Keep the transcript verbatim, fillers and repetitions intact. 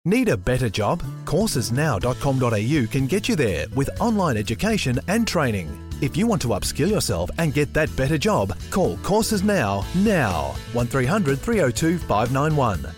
Need a better job? courses now dot com dot a u can get you there with online education and training. If you want to upskill yourself and get that better job, call Courses Now now. one three hundred three oh two five nine one.